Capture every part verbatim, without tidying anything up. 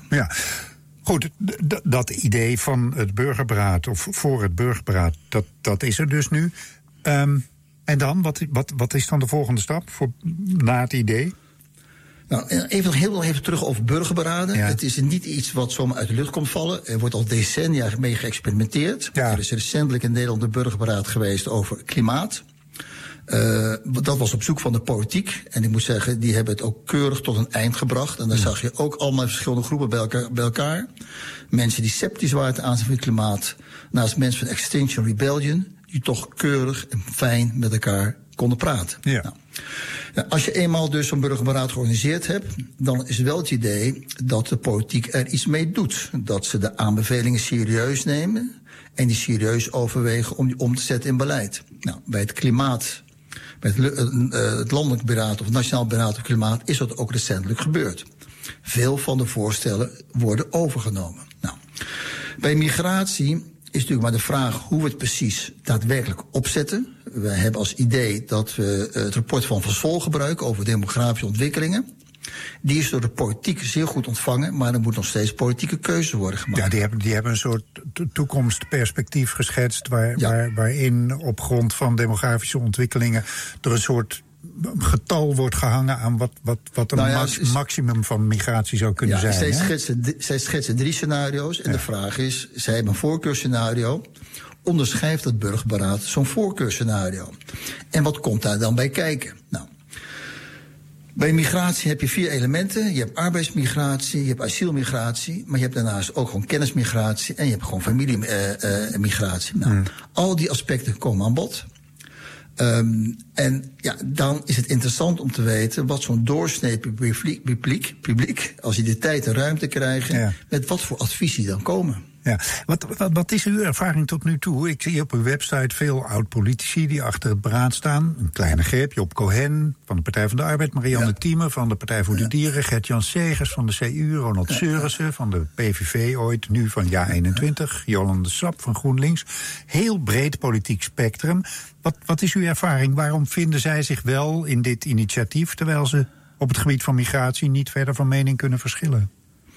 Ja, goed, d- dat idee van het burgerberaad, of voor het burgerberaad, dat, dat is er dus nu. Um, en dan, wat, wat, wat is dan de volgende stap voor, na het idee? Nou, even, heel even terug over burgerberaden. Ja. Het is niet iets wat zomaar uit de lucht komt vallen. Er wordt al decennia mee geëxperimenteerd. Ja. Er is recentelijk in Nederland een burgerberaad geweest over klimaat. Uh, dat was op zoek van de politiek. En ik moet zeggen, die hebben het ook keurig tot een eind gebracht. En daar ja. zag je ook allemaal verschillende groepen bij elkaar. Bij elkaar. Mensen die sceptisch waren ten aanzien van het klimaat. Naast mensen van Extinction Rebellion, die toch keurig en fijn met elkaar konden praten. Ja. Nou, nou, als je eenmaal dus zo'n burgerberaad georganiseerd hebt, dan is wel het idee dat de politiek er iets mee doet. Dat ze de aanbevelingen serieus nemen en die serieus overwegen om die om te zetten in beleid. Nou, bij het klimaat, bij het, uh, het landelijk beraad of het nationaal beraad op klimaat is dat ook recentelijk gebeurd. Veel van de voorstellen worden overgenomen. Nou, bij migratie is natuurlijk maar de vraag hoe we het precies daadwerkelijk opzetten. We hebben als idee dat we het rapport van Van Zwol gebruiken over demografische ontwikkelingen. Die is door de politiek zeer goed ontvangen, maar er moet nog steeds politieke keuze worden gemaakt. Ja, die hebben, die hebben een soort toekomstperspectief geschetst waar, Ja. waar, waarin op grond van demografische ontwikkelingen er een soort getal wordt gehangen aan wat, wat, wat een nou ja, max, is, maximum van migratie zou kunnen ja, zijn. Zij hè? schetsen, zij schetsen drie scenario's en ja. de vraag is, zij hebben een voorkeursscenario. Onderschrijft het burgerberaad zo'n voorkeursscenario? En wat komt daar dan bij kijken? Nou, bij migratie heb je vier elementen. Je hebt arbeidsmigratie, je hebt asielmigratie, maar je hebt daarnaast ook gewoon kennismigratie en je hebt gewoon familiemigratie. Uh, uh, nou, hmm. Al die aspecten komen aan bod. Um, en ja, dan is het interessant om te weten wat zo'n doorsnee publiek, publiek, publiek, als die de tijd en ruimte krijgen, ja. met wat voor advies die dan komen. Ja, wat, wat, wat is uw ervaring tot nu toe? Ik zie op uw website veel oud-politici die achter het beraad staan. Een kleine greep, Job Cohen van de Partij van de Arbeid, Marianne ja. Thieme van de Partij voor de ja. Dieren, Gert-Jan Segers van de C U, Ronald ja. Seurissen van de P V V ooit, nu van Ja eenentwintig, ja. Jolande Sap van GroenLinks. Heel breed politiek spectrum. Wat, wat is uw ervaring? Waarom vinden zij zich wel in dit initiatief, terwijl ze op het gebied van migratie niet verder van mening kunnen verschillen?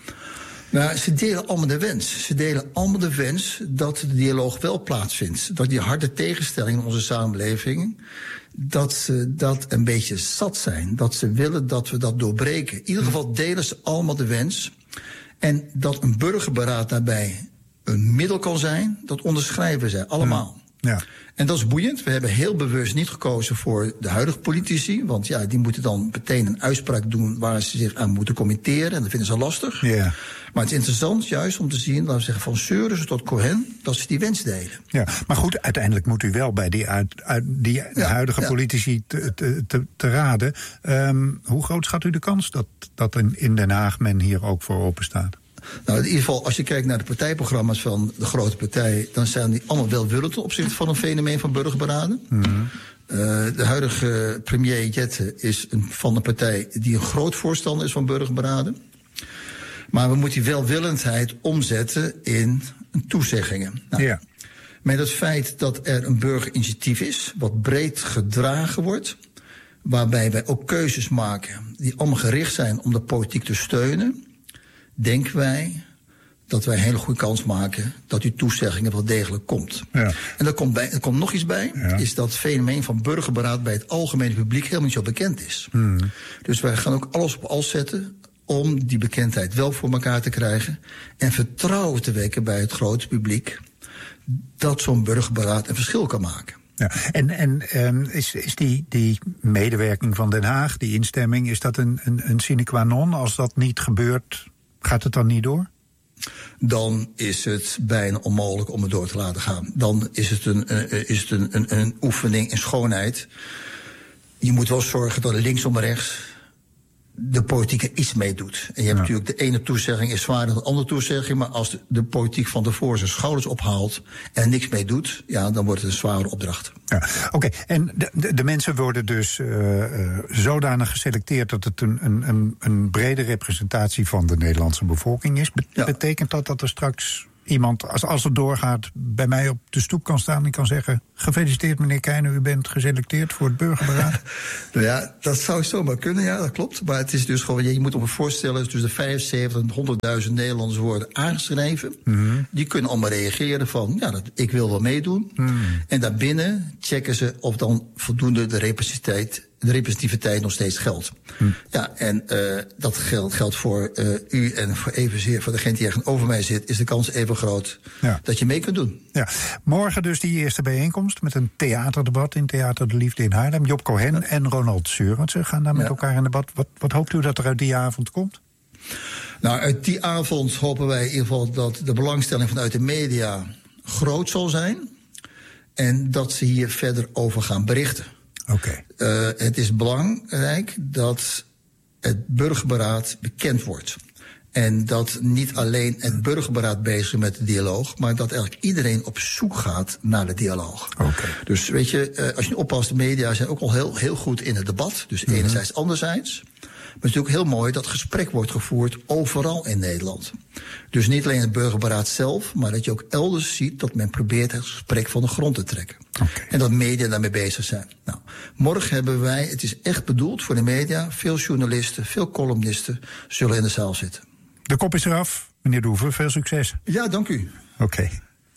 Nou, ze delen allemaal de wens. Ze delen allemaal de wens dat de dialoog wel plaatsvindt. Dat die harde tegenstellingen in onze samenleving, dat ze dat een beetje zat zijn. Dat ze willen dat we dat doorbreken. In ieder geval delen ze allemaal de wens. En dat een burgerberaad daarbij een middel kan zijn, dat onderschrijven zij allemaal. Ja. En dat is boeiend. We hebben heel bewust niet gekozen voor de huidige politici. Want ja, die moeten dan meteen een uitspraak doen waar ze zich aan moeten committeren. En dat vinden ze lastig. Ja. Maar het is interessant juist om te zien, laten we zeggen, van Seurissen tot Cohen, dat ze die wens delen. Ja, maar goed, uiteindelijk moet u wel bij die, uit, uit, die ja, huidige ja. politici te, te, te, te raden. Um, hoe groot schat u de kans dat, dat in, in Den Haag men hier ook voor open staat? Nou, in ieder geval, als je kijkt naar de partijprogramma's van de grote partij, dan zijn die allemaal welwillend ten opzichte van een fenomeen van burgerberaden. Mm-hmm. Uh, de huidige premier Jette is een, van de partij die een groot voorstander is van burgerberaden. Maar we moeten die welwillendheid omzetten in toezeggingen. Nou, ja. Met het feit dat er een burgerinitiatief is, wat breed gedragen wordt, waarbij wij ook keuzes maken die allemaal gericht zijn om de politiek te steunen, denken wij dat wij een hele goede kans maken dat die toezeggingen wel degelijk komt. Ja. En er komt, bij, er komt nog iets bij, ja. is dat het fenomeen van burgerberaad bij het algemene publiek helemaal niet zo bekend is. Hmm. Dus wij gaan ook alles op alles zetten om die bekendheid wel voor elkaar te krijgen en vertrouwen te wekken bij het grote publiek dat zo'n burgerberaad een verschil kan maken. Ja, en en um, is, is die, die medewerking van Den Haag, die instemming, is dat een, een, een sine qua non? Als dat niet gebeurt, gaat het dan niet door? Dan is het bijna onmogelijk om het door te laten gaan. Dan is het een, uh, is het een, een, een oefening in schoonheid. Je moet wel zorgen dat linksom en rechts de politiek er iets mee doet. En je hebt ja. natuurlijk de ene toezegging is zwaarder dan de andere toezegging, maar als de, de politiek van tevoren zijn schouders ophaalt en niks mee doet, ja, dan wordt het een zware opdracht. Ja, Oké, okay. en de, de, de mensen worden dus uh, uh, zodanig geselecteerd dat het een, een, een brede representatie van de Nederlandse bevolking is. Be- ja. Betekent dat dat er straks iemand, als, als het doorgaat, bij mij op de stoep kan staan en kan zeggen: gefeliciteerd meneer Keijner, u bent geselecteerd voor het burgerberaad? Nou ja, dat zou zomaar kunnen, ja, dat klopt. Maar het is dus gewoon, je moet je voorstellen, tussen de vijfenzeventig en honderdduizend Nederlanders worden aangeschreven. Mm-hmm. Die kunnen allemaal reageren van, ja, dat, ik wil wel meedoen. Mm. En daarbinnen checken ze of dan voldoende de representativiteit, de representativiteit nog steeds geldt. Mm. Ja, en uh, dat geldt, geldt voor uh, u en voor evenzeer voor degene die over mij zit, is de kans even groot ja. dat je mee kunt doen. Ja. Morgen dus die eerste bijeenkomst met een theaterdebat in Theater de Liefde in Haarlem. Job Cohen ja. en Ronald Surendsen gaan daar met ja. elkaar in debat. Wat, wat hoopt u dat er uit die avond komt? Nou, uit die avond hopen wij in ieder geval dat de belangstelling vanuit de media groot zal zijn. En dat ze hier verder over gaan berichten. Oké. Okay. Uh, het is belangrijk dat het burgerberaad bekend wordt. En dat niet alleen het burgerberaad bezig is met de dialoog, maar dat eigenlijk iedereen op zoek gaat naar de dialoog. Okay. Dus weet je, als je oppast, de media zijn ook al heel, heel goed in het debat. Dus mm-hmm. enerzijds, anderzijds. Maar het is natuurlijk heel mooi dat gesprek wordt gevoerd overal in Nederland. Dus niet alleen het burgerberaad zelf, maar dat je ook elders ziet dat men probeert het gesprek van de grond te trekken. Okay. En dat media daarmee bezig zijn. Nou, morgen hebben wij, het is echt bedoeld voor de media, veel journalisten, veel columnisten zullen in de zaal zitten. De kop is eraf. Meneer Doeve, veel succes. Ja, dank u. Oké. Okay.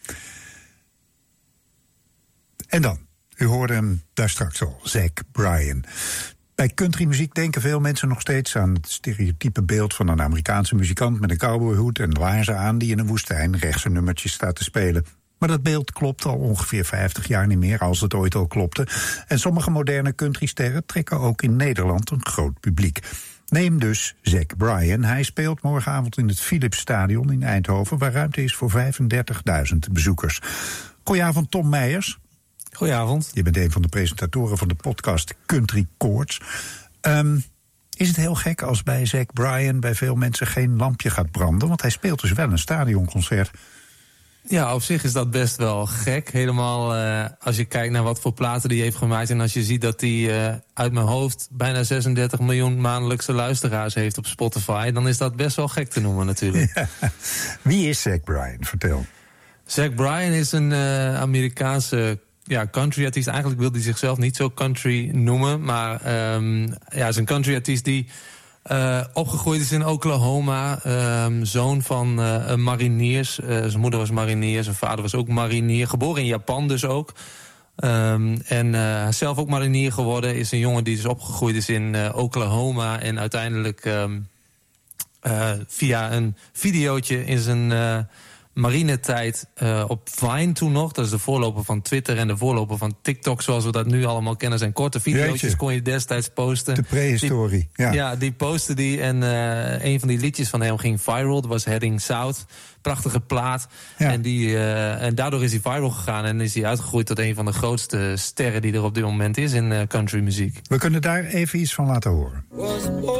En dan, u hoorde hem daar straks al, Zach Bryan. Bij countrymuziek denken veel mensen nog steeds aan het stereotype beeld van een Amerikaanse muzikant met een cowboyhoed en laarzen aan die in een woestijn rechtse nummertjes staat te spelen. Maar dat beeld klopt al ongeveer vijftig jaar niet meer, als het ooit al klopte. En sommige moderne countrysterren trekken ook in Nederland een groot publiek. Neem dus Zach Bryan. Hij speelt morgenavond in het Philipsstadion in Eindhoven, waar ruimte is voor vijfendertigduizend bezoekers. Goedenavond, Tom Meijers. Goedenavond. Je bent een van de presentatoren van de podcast Country Chords. Um, is het heel gek als bij Zach Bryan bij veel mensen geen lampje gaat branden? Want hij speelt dus wel een stadionconcert. Ja, op zich is dat best wel gek. Helemaal uh, als je kijkt naar wat voor platen die heeft gemaakt. En als je ziet dat hij uh, uit mijn hoofd bijna zesendertig miljoen maandelijkse luisteraars heeft op Spotify. Dan is dat best wel gek te noemen natuurlijk. Ja. Wie is Zach Bryan? Vertel. Zach Bryan is een uh, Amerikaanse ja, country-artiest. Eigenlijk wil hij zichzelf niet zo country noemen. Maar um, ja, is een country-artiest die Uh, opgegroeid is in Oklahoma, uh, zoon van uh, mariniers. Uh, zijn moeder was marinier, zijn vader was ook marinier. Geboren in Japan dus ook. Um, en uh, zelf ook marinier geworden. Is een jongen die dus opgegroeid is in uh, Oklahoma. En uiteindelijk um, uh, via een videootje in zijn uh, marinetijd uh, op Vine toen nog. Dat is de voorloper van Twitter en de voorloper van TikTok, zoals we dat nu allemaal kennen. Zijn korte videootjes kon je destijds posten. De prehistorie, die, ja. Ja, die postte die. En uh, een van die liedjes van hem ging viral. Dat was Heading South. Prachtige plaat. Ja. En, die, uh, en daardoor is hij viral gegaan. En is hij uitgegroeid tot een van de grootste sterren die er op dit moment is in uh, countrymuziek. We kunnen daar even iets van laten horen.